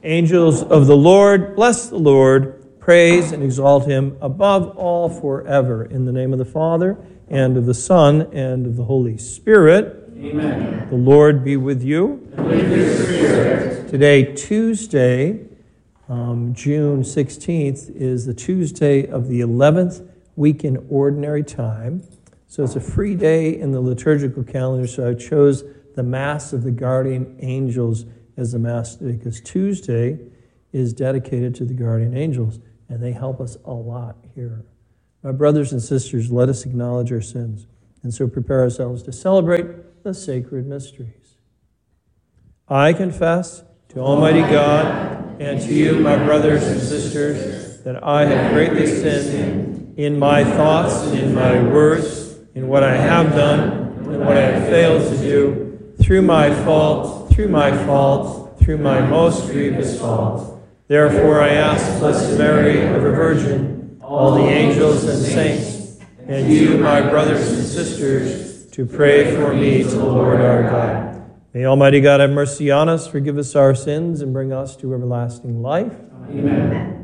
Angels of the Lord, bless the Lord, praise and exalt him above all forever. In the name of the Father, and of the Son, and of the Holy Spirit. Amen. The Lord be with you. And with your spirit. Today, Tuesday, June 16th, is the Tuesday of the 11th week in Ordinary Time. So it's a free day in the liturgical calendar, so I chose the Mass of the Guardian Angels as the Mass today, because Tuesday is dedicated to the Guardian Angels, and they help us a lot here. My brothers and sisters, let us acknowledge our sins, and so prepare ourselves to celebrate the sacred mysteries. I confess to Almighty God and to you, my brothers and sisters, that I have greatly sinned in my thoughts and in my words, in what I have done and what I have failed to do, through my fault, through my most grievous fault. Therefore I ask Blessed Mary, ever Virgin, all the angels and saints, and you, my brothers and sisters, to pray for me to the Lord our God. May Almighty God have mercy on us, forgive us our sins, and bring us to everlasting life. Amen.